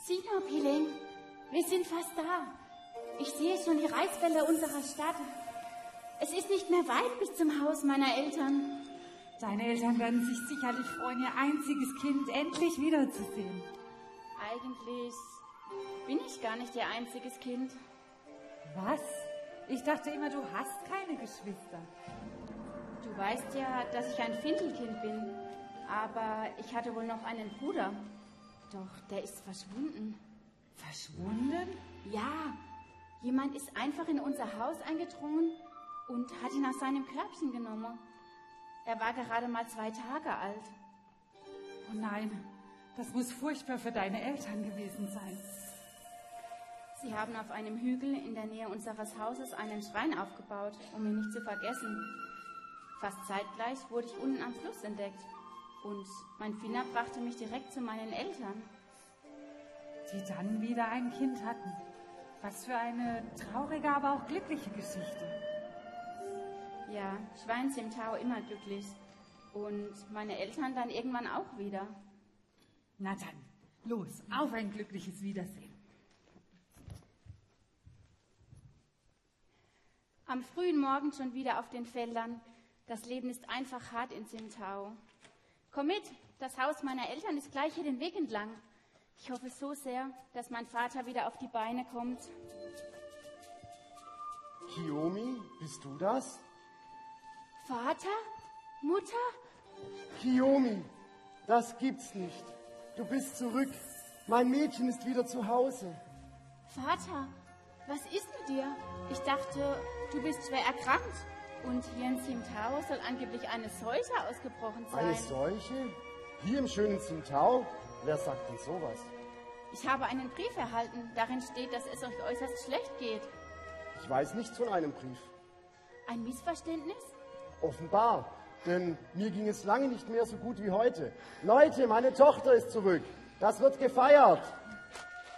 Sina, Piling, wir sind fast da. Ich sehe schon die Reisfelder unserer Stadt. Es ist nicht mehr weit bis zum Haus meiner Eltern. Deine Eltern werden sich sicherlich freuen, ihr einziges Kind endlich wiederzusehen. Eigentlich bin ich gar nicht ihr einziges Kind. Was? Ich dachte immer, du hast keine Geschwister. Du weißt ja, dass ich ein Findelkind bin. Aber ich hatte wohl noch einen Bruder. Doch der ist verschwunden. Verschwunden? Ja, jemand ist einfach in unser Haus eingedrungen und hat ihn aus seinem Körbchen genommen. Er war gerade mal 2 Tage alt. Oh nein, das muss furchtbar für deine Eltern gewesen sein. Sie haben auf einem Hügel in der Nähe unseres Hauses einen Schrein aufgebaut, um ihn nicht zu vergessen. Fast zeitgleich wurde ich unten am Fluss entdeckt. Und mein Finner brachte mich direkt zu meinen Eltern. Die dann wieder ein Kind hatten. Was für eine traurige, aber auch glückliche Geschichte. Ja, ich war in Simtao immer glücklich. Und meine Eltern dann irgendwann auch wieder. Na dann, los, auf ein glückliches Wiedersehen. Am frühen Morgen schon wieder auf den Feldern. Das Leben ist einfach hart in Simtao. Komm mit, das Haus meiner Eltern ist gleich hier den Weg entlang. Ich hoffe so sehr, dass mein Vater wieder auf die Beine kommt. Kiyomi, bist du das? Vater? Mutter? Kiyomi, das gibt's nicht. Du bist zurück. Mein Mädchen ist wieder zu Hause. Vater, was ist mit dir? Ich dachte, du bist schwer erkrankt. Und hier in Simtao soll angeblich eine Seuche ausgebrochen sein. Eine Seuche? Hier im schönen Simtao? Wer sagt denn sowas? Ich habe einen Brief erhalten. Darin steht, dass es euch äußerst schlecht geht. Ich weiß nichts von einem Brief. Ein Missverständnis? Offenbar, denn mir ging es lange nicht mehr so gut wie heute. Leute, meine Tochter ist zurück. Das wird gefeiert.